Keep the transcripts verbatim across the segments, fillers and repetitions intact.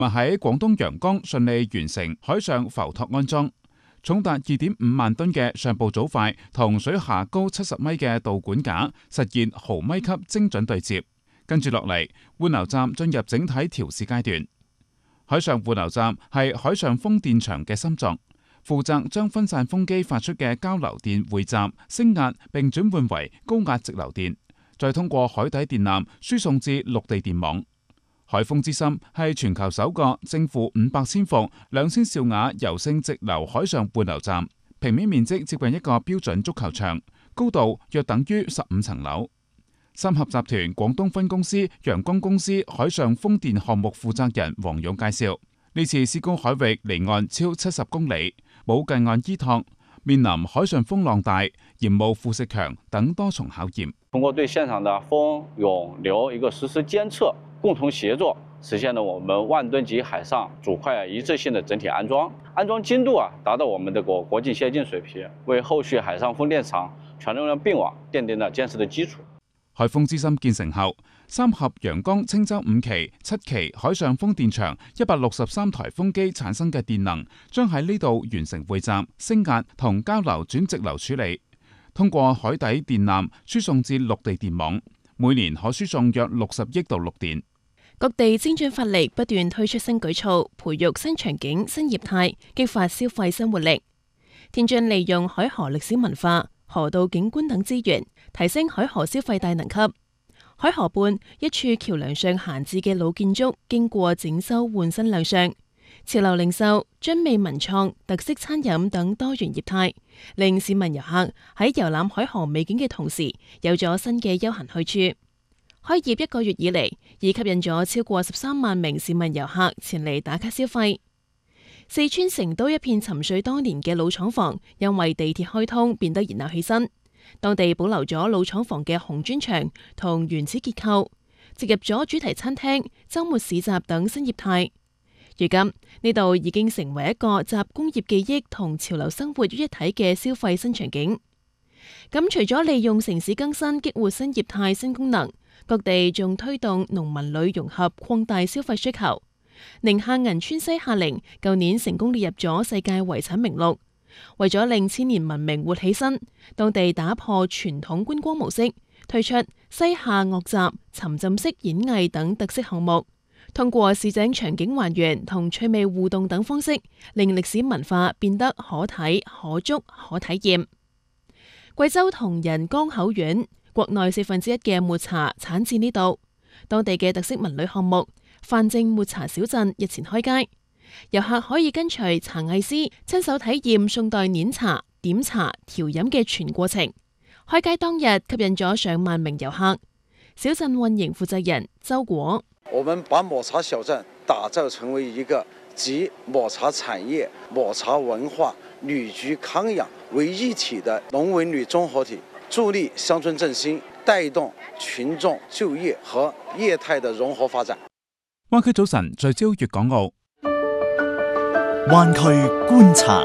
物喺廣東陽江順利完成海上浮托安裝，重達二點五萬噸嘅上部組塊同水下高七十米嘅導管架實現毫米級精準對接。跟住落嚟，換流站進入整體調試階段。海上換流站係海上風電場嘅心臟，負責將分散風機發出嘅交流電匯集、升壓並轉換為高壓直流電，再通過海底電纜輸送至陸地電網。海豐之心係全球首個正負五百千伏、兩千兆瓦柔性直流海上換流站，平面面積接近一個標準足球場，高度約等於十五層樓。三峽集團廣東分公司陽江公司海上風電項目負責人黃勇介紹，呢次施工海域離岸超七十公里，冇近岸依託，面臨海上風浪大、鹽霧腐蝕強等多重考驗。 通過對現場的風、湧、流一個實時監測，共同協作，實現了我們萬噸級海上主塊一致性的整體安裝，安裝精度啊達到我們的國國際先進水平，為後續海上風電場全容量併網奠定了堅實的基礎。 海豐之心建成後，三峽陽江青洲五期、七期海上風電場一百六十三台風機產生嘅電能，將喺呢度完成匯集、升壓同交流轉直流處理，通過海底電纜輸送至陸地電網，每年可輸送約六十億度陸電。 各地精準發力，不斷推出新舉措，培育新場景、新業態，激發消費新活力。天津利用海河歷史文化、河道景觀等資源，提升海河消費大能級。海河畔一處橋梁上閒置嘅老建築，經過整修換新亮相。潮流零售、津味文創、特色餐飲等多元業態，令市民遊客喺遊覽海河美景嘅同時，有咗新嘅休閒去處。開業一個月以嚟，已吸引咗超過十三萬名市民遊客前嚟打卡消費。四川成都一片沉睡多年嘅老廠房，因為地鐵開通變得熱鬧起身。當地保留咗老廠房嘅紅磚牆同原始結構，植入咗主題餐廳、週末市集等新業態。如今呢度已經成為一個集工業記憶同潮流生活於一體嘅消費新場景。咁除咗利用城市更新激活新業態新功能，各地仲推動農民旅融合，擴大消費需求。寧夏銀川西夏陵舊年成功列入咗世界遺產名錄。為咗令千年文明活起身，當地打破傳統觀光模式，推出西夏樂集、沉浸式演藝等特色項目，通過市井場景還原同趣味互動等方式，令歷史文化變得可睇、可觸、可體驗。貴州銅仁江口縣國內四分之一嘅抹茶產自呢度，當地嘅特色文旅項目范正抹茶小鎮日前開街，遊客可以跟隨茶藝師親手體驗宋代碾茶、點茶、調飲嘅全過程。開街當日吸引咗上萬名遊客。小鎮運營負責人周果： 我們把抹茶小鎮打造成為一個集抹茶產業、抹茶文化、旅居康養為一體的農文旅綜合體，助力鄉村振興，帶動群眾就業和業態的融合發展。 灣區早晨聚焦粵港澳。 灣區觀察。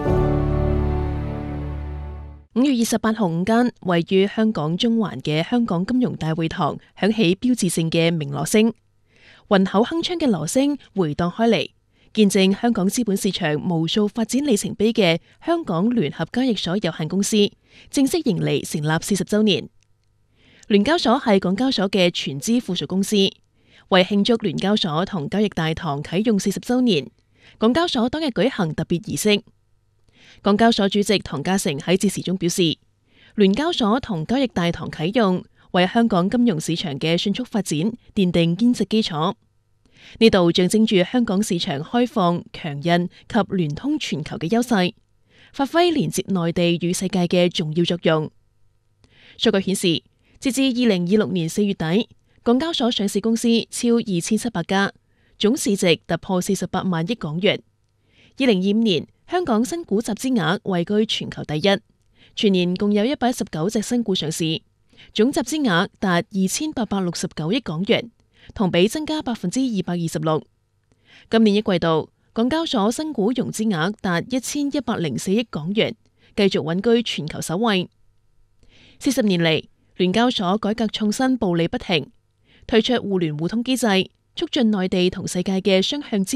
五月二十八號午間，位於香港中環嘅香港金融大會堂響起標誌性嘅鳴鑼聲，渾厚鏗鏘嘅鑼聲回盪開嚟，見證香港資本市場無數發展里程碑嘅香港聯合交易所有限公司正式迎嚟成立四十週年。聯交所係港交所嘅全資附屬公司。為慶祝聯交所同交易大堂啟用四十週年，港交所當日舉行特別儀式。港交所主席唐家成喺致辭中表示，聯交所同交易大堂啟用，為香港金融市場嘅迅速發展奠定堅實基礎。呢度象徵住香港市場開放、強韌及聯通全球嘅優勢，發揮連接內地與世界嘅重要作用。數據顯示，截至二零二六年四月底，港交所上市公司超二千七百家，總市值突破四十八萬億港元。二零二五年，香港新股集資額位居全球第一，全年共有一百一十九隻新股上市，總集資額達二千八百六十九億港元，同比增加百分之二百二十六。今年一季度，港交所新股融資額達一千一百零四億港元，繼續穩居全球首位。四十年嚟，聯交所改革創新步履不停。推出互聯互通機制， 促進內地同世界嘅雙向